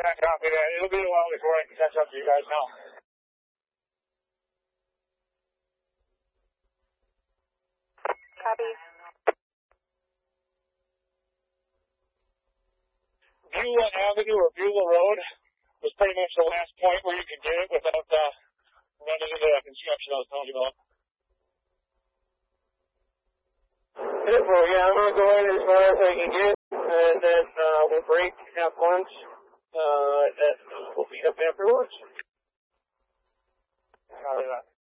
copy that. It'll be a while before I can catch up to you guys now. Copy. Beulah Avenue or Beulah Road was pretty much the last point where you could get it without running into that construction I was telling you about. Well, yeah, I'm going to go in as far as I can get, and then we'll break, have lunch, and we'll meet up after lunch. Copy that.